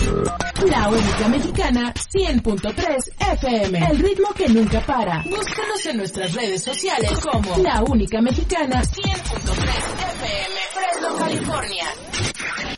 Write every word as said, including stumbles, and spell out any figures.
La única mexicana cien punto tres F M. El ritmo que nunca para. Búscanos en nuestras redes sociales como La Única Mexicana cien punto tres F M. Fresno, California.